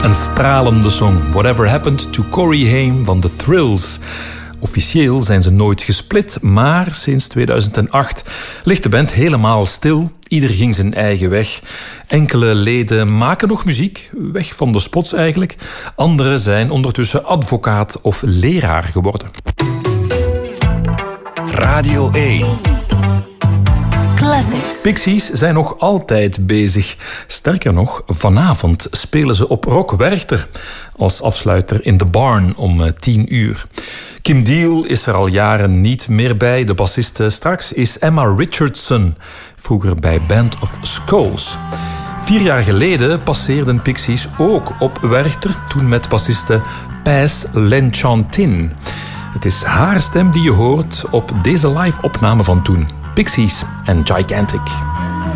Een stralende song. Whatever Happened to Corey Haim van The Thrills. Officieel zijn ze nooit gesplit, maar sinds 2008 ligt de band helemaal stil. Ieder ging zijn eigen weg. Enkele leden maken nog muziek, weg van de spots eigenlijk. Anderen zijn ondertussen advocaat of leraar geworden. Radio 1. Classics. Pixies zijn nog altijd bezig. Sterker nog, vanavond spelen ze op Rock Werchter als afsluiter in The Barn om 10 uur. Kim Deal is er al jaren niet meer bij. De bassiste straks is Emma Richardson, vroeger bij Band of Skulls. 4 jaar geleden passeerden Pixies ook op Werchter, toen met bassiste Paz Lenchantin. Het is haar stem die je hoort op deze live-opname van toen. Pixies en Gigantic.